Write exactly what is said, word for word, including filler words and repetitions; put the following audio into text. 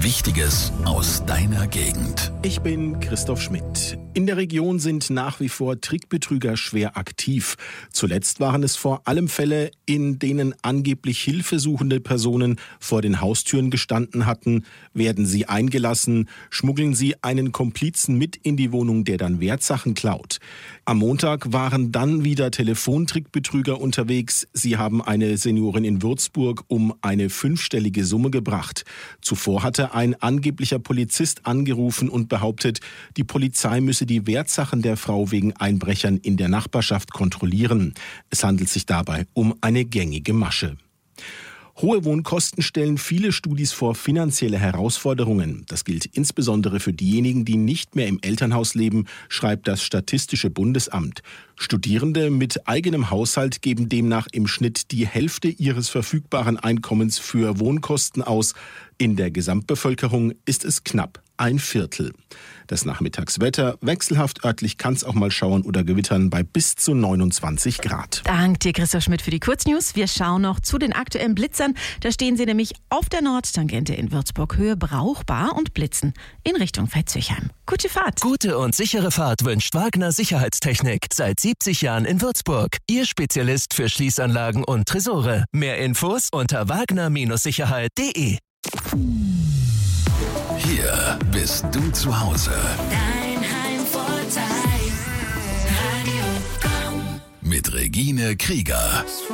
Wichtiges aus deiner Gegend. Ich bin Christoph Schmidt. In der Region sind nach wie vor Trickbetrüger schwer aktiv. Zuletzt waren es vor allem Fälle, in denen angeblich hilfesuchende Personen vor den Haustüren gestanden hatten. Werden sie eingelassen, schmuggeln sie einen Komplizen mit in die Wohnung, der dann Wertsachen klaut. Am Montag waren dann wieder Telefontrickbetrüger unterwegs. Sie haben eine Seniorin in Würzburg um eine fünfstellige Summe gebracht. Zuvor hatte ein angeblicher Polizist angerufen und behauptet, die Polizei müsse die Wertsachen der Frau wegen Einbrechern in der Nachbarschaft kontrollieren. Es handelt sich dabei um eine gängige Masche. Hohe Wohnkosten stellen viele Studis vor finanzielle Herausforderungen. Das gilt insbesondere für diejenigen, die nicht mehr im Elternhaus leben, schreibt das Statistische Bundesamt. Studierende mit eigenem Haushalt geben demnach im Schnitt die Hälfte ihres verfügbaren Einkommens für Wohnkosten aus. In der Gesamtbevölkerung ist es knapp ein Viertel. Das Nachmittagswetter wechselhaft, örtlich kann es auch mal schauern oder gewittern bei bis zu neunundzwanzig Grad. Dank dir, Christoph Schmidt, für die Kurznews. Wir schauen noch zu den aktuellen Blitzern. Da stehen sie nämlich auf der Nordtangente in Würzburg, Höhe brauchbar und blitzen in Richtung Veitshöchheim. Gute Fahrt. Gute und sichere Fahrt wünscht Wagner Sicherheitstechnik. Seit siebzig Jahren in Würzburg. Ihr Spezialist für Schließanlagen und Tresore. Mehr Infos unter wagner Sicherheit punkt de. Hier bist du zu Hause. Dein Heimvorteil. Radio Komm. Mit Regine Krieger.